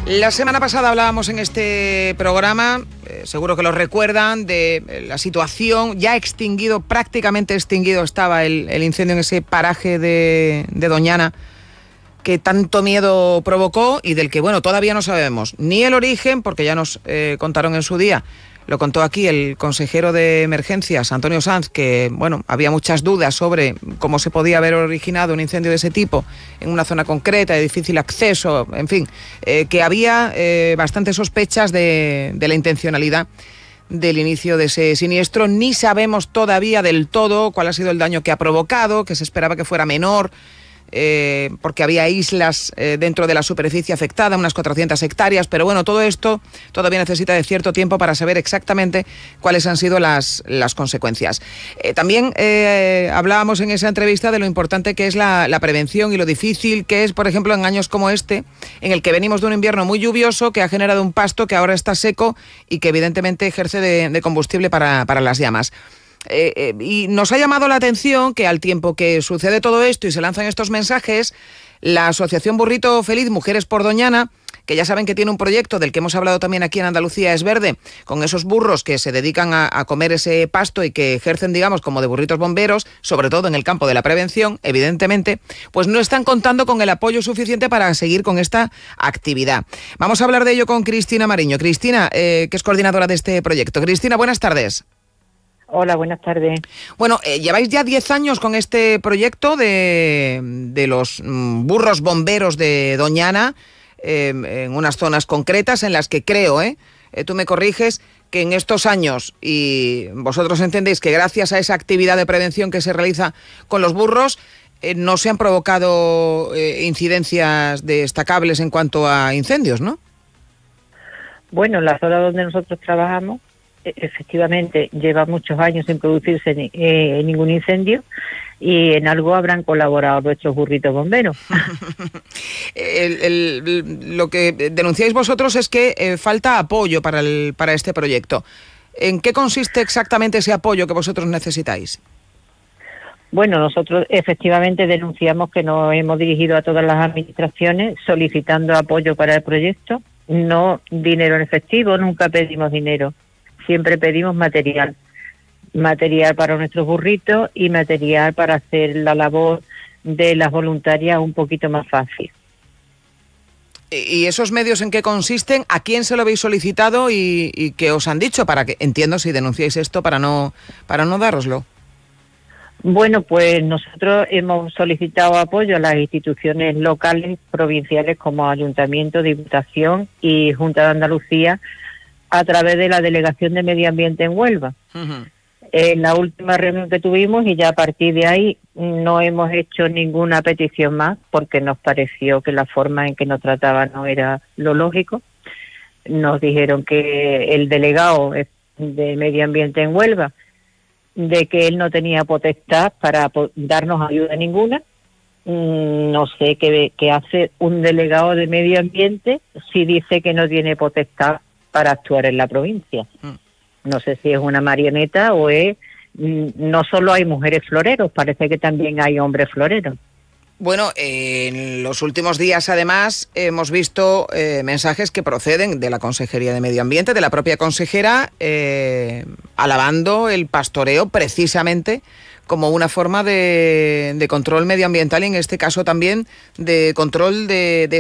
La semana pasada hablábamos en este programa, seguro que lo recuerdan, de la situación, ya extinguido, prácticamente extinguido estaba el incendio en ese paraje de Doñana, que tanto miedo provocó y del que, bueno, todavía no sabemos ni el origen, porque ya nos contaron en su día. Lo contó aquí el consejero de Emergencias, Antonio Sanz, que bueno, había muchas dudas sobre cómo se podía haber originado un incendio de ese tipo en una zona concreta, de difícil acceso, en fin, que había bastantes sospechas de la intencionalidad del inicio de ese siniestro. Ni sabemos todavía del todo cuál ha sido el daño que ha provocado, que se esperaba que fuera menor, porque había islas dentro de la superficie afectada, unas 400 hectáreas, pero bueno, todo esto todavía necesita de cierto tiempo para saber exactamente cuáles han sido las consecuencias. También hablábamos en esa entrevista de lo importante que es la prevención y lo difícil que es, por ejemplo, en años como este, en el que venimos de un invierno muy lluvioso, que ha generado un pasto que ahora está seco y que evidentemente ejerce de combustible para las llamas. Y nos ha llamado la atención que al tiempo que sucede todo esto y se lanzan estos mensajes, la Asociación Burrito Feliz Mujeres por Doñana, que ya saben que tiene un proyecto del que hemos hablado también aquí en Andalucía es Verde, con esos burros que se dedican a comer ese pasto y que ejercen, digamos, como de burritos bomberos, sobre todo en el campo de la prevención, evidentemente, pues no están contando con el apoyo suficiente para seguir con esta actividad. Vamos a hablar de ello con Cristina Mariño. Cristina, que es coordinadora de este proyecto. Cristina, buenas tardes. Hola, buenas tardes. Bueno, lleváis ya 10 años con este proyecto de los burros bomberos de Doñana, en unas zonas concretas en las que creo, tú me corriges, que en estos años, y vosotros entendéis que gracias a esa actividad de prevención que se realiza con los burros, no se han provocado incidencias destacables en cuanto a incendios, ¿no? Bueno, en la zona donde nosotros trabajamos, efectivamente lleva muchos años sin producirse ningún incendio y en algo habrán colaborado nuestros burritos bomberos. Lo que denunciáis vosotros es que falta apoyo para este proyecto. ¿En qué consiste exactamente ese apoyo que vosotros necesitáis? Bueno, nosotros efectivamente denunciamos que nos hemos dirigido a todas las administraciones solicitando apoyo para el proyecto, no dinero en efectivo, nunca pedimos dinero. Siempre pedimos material para nuestros burritos y material para hacer la labor de las voluntarias un poquito más fácil. ¿Y esos medios en qué consisten? ¿A quién se lo habéis solicitado y qué os han dicho? Para que entiendo si denunciáis esto para no dároslo. Bueno, pues nosotros hemos solicitado apoyo a las instituciones locales, provinciales como Ayuntamiento, Diputación y Junta de Andalucía, a través de la Delegación de Medio Ambiente en Huelva. Uh-huh. En la última reunión que tuvimos, y ya a partir de ahí no hemos hecho ninguna petición más, porque nos pareció que la forma en que nos trataban no era lo lógico. Nos dijeron que el delegado de Medio Ambiente en Huelva, de que él no tenía potestad para darnos ayuda ninguna. No sé qué hace un delegado de Medio Ambiente si dice que no tiene potestad para actuar en la provincia. No sé si es una marioneta o es... No solo hay mujeres floreros, parece que también hay hombres floreros. Bueno, en los últimos días, además, hemos visto mensajes que proceden de la Consejería de Medio Ambiente, de la propia consejera, alabando el pastoreo precisamente como una forma de control medioambiental y en este caso también de control de